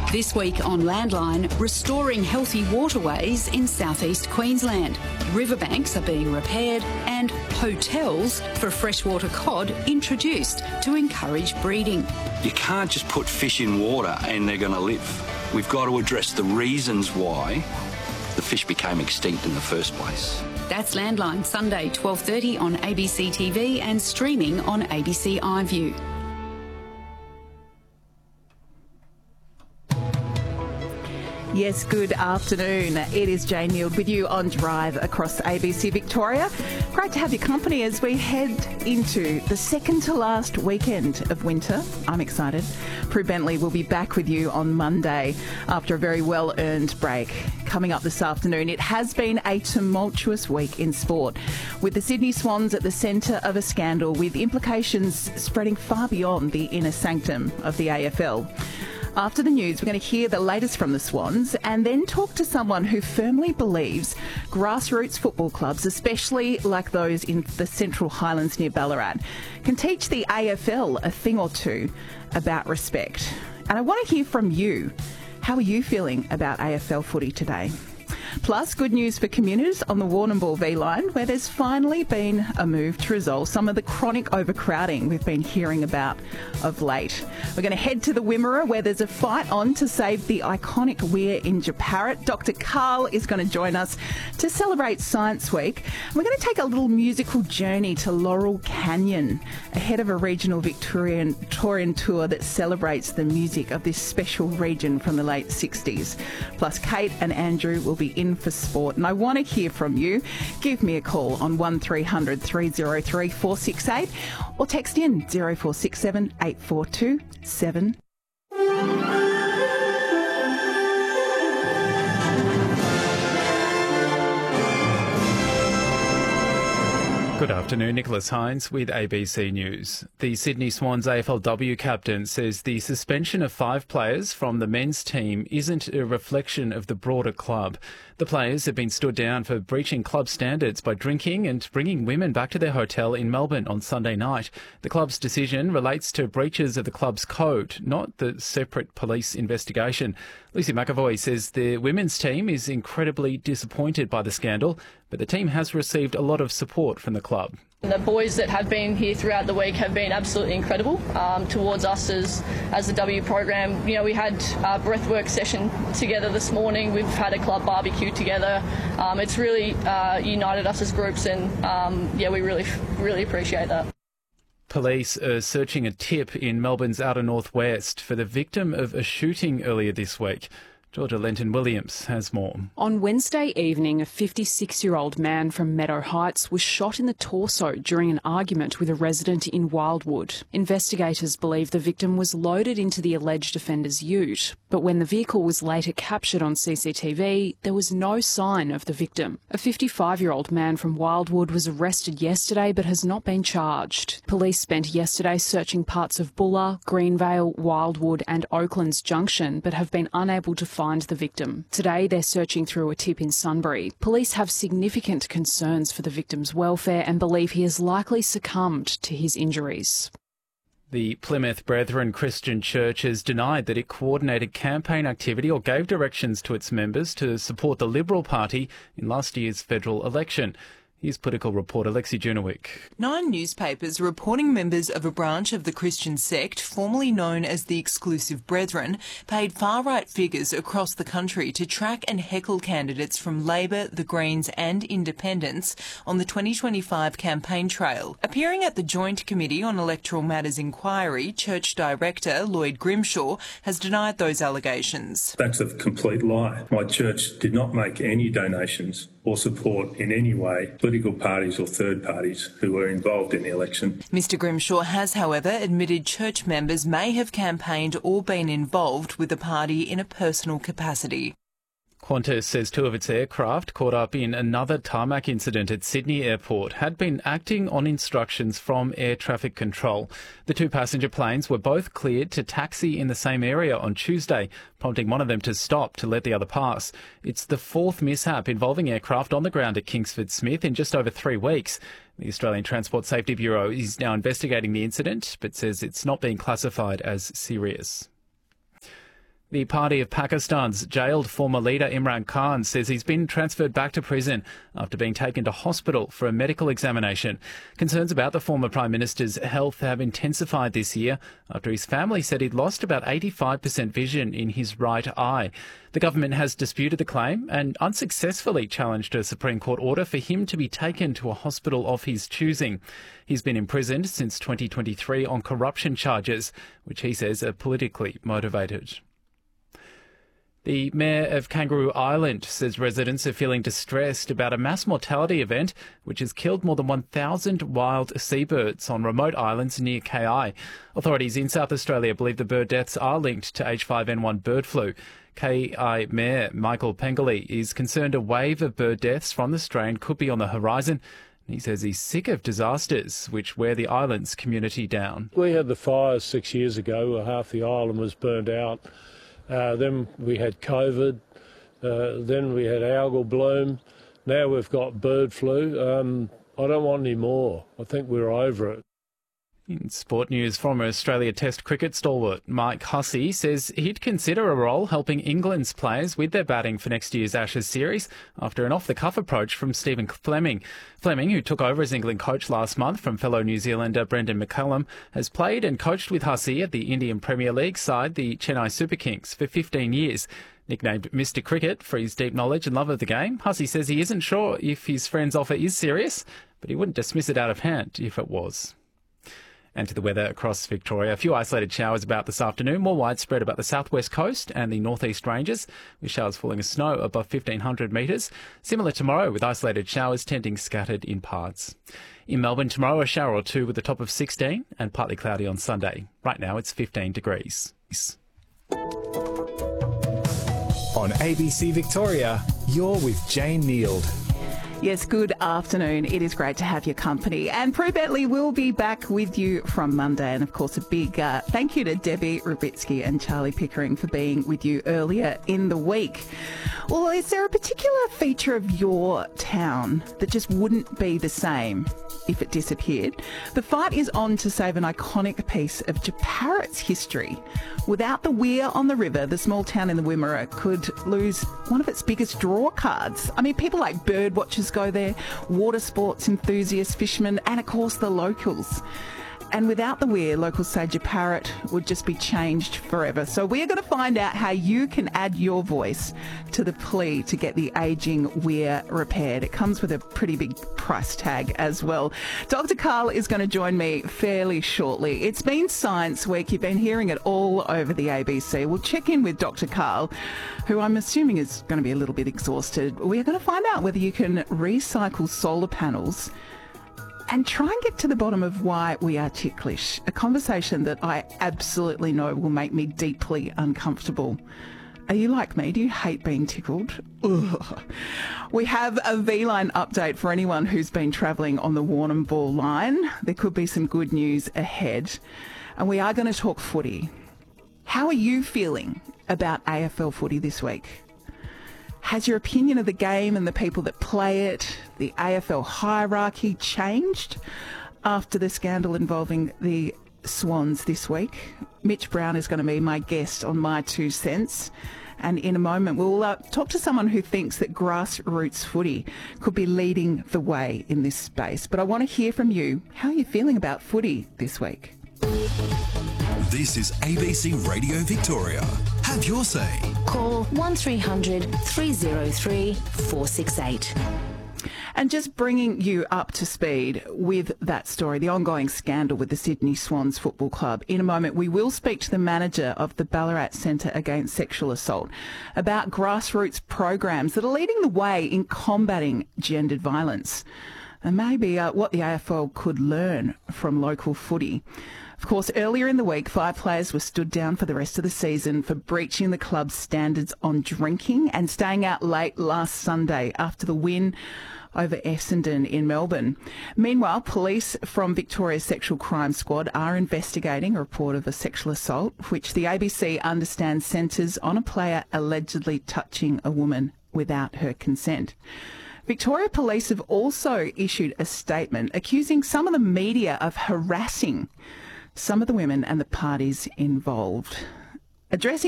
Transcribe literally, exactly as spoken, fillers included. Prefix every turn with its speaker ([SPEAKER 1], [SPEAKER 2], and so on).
[SPEAKER 1] This week on Landline, restoring healthy waterways in southeast Queensland. Riverbanks are being repaired and hotels for freshwater cod introduced to encourage breeding.
[SPEAKER 2] You can't just put fish in water and they're going to live. We've got to address the reasons why the fish became extinct in the first place.
[SPEAKER 1] That's Landline, Sunday, twelve thirty on A B C T V and streaming on A B C iView.
[SPEAKER 3] Yes, good afternoon. It is Jane Neild with you on Drive across A B C Victoria. Great to have your company as we head into the second to last weekend of winter. I'm excited. Prue Bentley will be back with you on Monday after a very well-earned break. Coming up this afternoon, it has been a tumultuous week in sport, with the Sydney Swans at the centre of a scandal with implications spreading far beyond the inner sanctum of the A F L. After the news, we're going to hear the latest from the Swans and then talk to someone who firmly believes grassroots football clubs, especially like those in the Central Highlands near Ballarat, can teach the A F L a thing or two about respect. And I want to hear from you. How are you feeling about A F L footy today? Plus, good news for commuters on the Warrnambool V-Line, where there's finally been a move to resolve some of the chronic overcrowding we've been hearing about of late. We're going to head to the Wimmera, where there's a fight on to save the iconic weir in Jeparit. Doctor Carl is going to join us to celebrate Science Week. We're going to take a little musical journey to Laurel Canyon ahead of a regional Victorian, Victorian tour that celebrates the music of this special region from the late sixties. Plus, Kate and Andrew will be in for sport, and I want to hear from you. Give me a call on one three hundred three oh three four six eight or text in oh four six seven eight four two seven.
[SPEAKER 4] Good afternoon, Nicholas Hines with A B C News. The Sydney Swans A F L W captain says the suspension of five players from the men's team isn't a reflection of the broader club. The players have been stood down for breaching club standards by drinking and bringing women back to their hotel in Melbourne on Sunday night. The club's decision relates to breaches of the club's code, not the separate police investigation. Lucy McAvoy says the women's team is incredibly disappointed by the scandal, but the team has received a lot of support from the club.
[SPEAKER 5] The boys that have been here throughout the week have been absolutely incredible um, towards us as, as the W program. You know, we had a breathwork session together this morning. We've had a club barbecue together. Um, it's really uh, united us as groups, and um, yeah, we really, really appreciate that.
[SPEAKER 4] Police are searching a tip in Melbourne's outer northwest for the victim of a shooting earlier this week. Georgia Lenton-Williams has more.
[SPEAKER 6] On Wednesday evening, a fifty-six-year-old man from Meadow Heights was shot in the torso during an argument with a resident in Wildwood. Investigators believe the victim was loaded into the alleged offender's ute, but when the vehicle was later captured on C C T V, there was no sign of the victim. A fifty-five-year-old man from Wildwood was arrested yesterday but has not been charged. Police spent yesterday searching parts of Bulla, Greenvale, Wildwood and Oaklands Junction but have been unable to find the victim. Today they're searching through a tip in Sunbury. Police have significant concerns for the victim's welfare and believe he has likely succumbed to his injuries.
[SPEAKER 4] The Plymouth Brethren Christian Church has denied that it coordinated campaign activity or gave directions to its members to support the Liberal Party in last year's federal election. Here's political reporter Lexi Junowick.
[SPEAKER 7] Nine newspapers reporting members of a branch of the Christian sect, formerly known as the Exclusive Brethren, paid far-right figures across the country to track and heckle candidates from Labor, the Greens and Independents on the twenty twenty-five campaign trail. Appearing at the Joint Committee on Electoral Matters inquiry, Church Director Lloyd Grimshaw has denied those allegations.
[SPEAKER 8] That's a complete lie. My church did not make any donations or support in any way political parties or third parties who were involved in the election.
[SPEAKER 7] Mister Grimshaw has, however, admitted church members may have campaigned or been involved with the party in a personal capacity.
[SPEAKER 4] Qantas says two of its aircraft caught up in another tarmac incident at Sydney Airport had been acting on instructions from air traffic control. The two passenger planes were both cleared to taxi in the same area on Tuesday, prompting one of them to stop to let the other pass. It's the fourth mishap involving aircraft on the ground at Kingsford Smith in just over three weeks. The Australian Transport Safety Bureau is now investigating the incident, but says it's not being classified as serious. The party of Pakistan's jailed former leader Imran Khan says he's been transferred back to prison after being taken to hospital for a medical examination. Concerns about the former Prime Minister's health have intensified this year after his family said he'd lost about eighty-five percent vision in his right eye. The government has disputed the claim and unsuccessfully challenged a Supreme Court order for him to be taken to a hospital of his choosing. He's been imprisoned since twenty twenty-three on corruption charges, which he says are politically motivated. The Mayor of Kangaroo Island says residents are feeling distressed about a mass mortality event which has killed more than one thousand wild seabirds on remote islands near K I. Authorities in South Australia believe the bird deaths are linked to H five N one bird flu. K I Mayor Michael Pengilly is concerned a wave of bird deaths from the strain could be on the horizon. He says he's sick of disasters which wear the island's community down.
[SPEAKER 9] We had the fires six years ago where half the island was burned out. Uh, then we had COVID, uh, then we had algal bloom, now we've got bird flu. Um, I don't want any more. I think we're over it.
[SPEAKER 4] In sport news, former Australia Test cricket stalwart Mike Hussey says he'd consider a role helping England's players with their batting for next year's Ashes series after an off-the-cuff approach from Stephen Fleming. Fleming, who took over as England coach last month from fellow New Zealander Brendan McCullum, has played and coached with Hussey at the Indian Premier League side, the Chennai Super Kings, for fifteen years. Nicknamed Mister Cricket for his deep knowledge and love of the game, Hussey says he isn't sure if his friend's offer is serious, but he wouldn't dismiss it out of hand if it was. And to the weather across Victoria. A few isolated showers about this afternoon, more widespread about the southwest coast and the northeast ranges, with showers falling as snow above fifteen hundred metres. Similar tomorrow, with isolated showers tending scattered in parts. In Melbourne tomorrow, a shower or two with a top of sixteen and partly cloudy on Sunday. Right now, it's fifteen degrees.
[SPEAKER 10] On A B C Victoria, you're with Jane Neild.
[SPEAKER 3] Yes, good afternoon. It is great to have your company. And Prue Bentley will be back with you from Monday. And of course, a big uh, thank you to Debbie Rubitsky and Charlie Pickering for being with you earlier in the week. Well, is there a particular feature of your town that just wouldn't be the same if it disappeared? The fight is on to save an iconic piece of Jeparat's history. Without the weir on the river, the small town in the Wimmera could lose one of its biggest draw cards. I mean, people like bird watchers go there, water sports enthusiasts, fishermen, and of course the locals. And without the weir, locals say Jeparat would just be changed forever. So we are going to find out how you can add your voice to the plea to get the ageing weir repaired. It comes with a pretty big price tag as well. Doctor Karl is going to join me fairly shortly. It's been Science Week. You've been hearing it all over the A B C. We'll check in with Doctor Karl, who I'm assuming is going to be a little bit exhausted. We're going to find out whether you can recycle solar panels and try and get to the bottom of why we are ticklish, a conversation that I absolutely know will make me deeply uncomfortable. Are you like me? Do you hate being tickled? Ugh. We have a V-Line update for anyone who's been travelling on the Warrnambool line. There could be some good news ahead. And we are going to talk footy. How are you feeling about A F L footy this week? Has your opinion of the game and the people that play it, the A F L hierarchy, changed after the scandal involving the Swans this week? Mitch Brown is going to be my guest on My Two Cents. And in a moment, we'll uh, talk to someone who thinks that grassroots footy could be leading the way in this space. But I want to hear from you. How are you feeling about footy this week?
[SPEAKER 11] This is A B C Radio Victoria. Have your say.
[SPEAKER 12] Call one three hundred three oh three four six eight.
[SPEAKER 3] And just bringing you up to speed with that story, the ongoing scandal with the Sydney Swans Football Club. In a moment, we will speak to the manager of the Ballarat Centre Against Sexual Assault about grassroots programs that are leading the way in combating gendered violence, and maybe uh, what the A F L could learn from local footy. Of course, earlier in the week, five players were stood down for the rest of the season for breaching the club's standards on drinking and staying out late last Sunday after the win over Essendon in Melbourne. Meanwhile, police from Victoria's Sexual Crime Squad are investigating a report of a sexual assault, which the A B C understands centres on a player allegedly touching a woman without her consent. Victoria Police have also issued a statement accusing some of the media of harassing some of the women and the parties involved. Addressing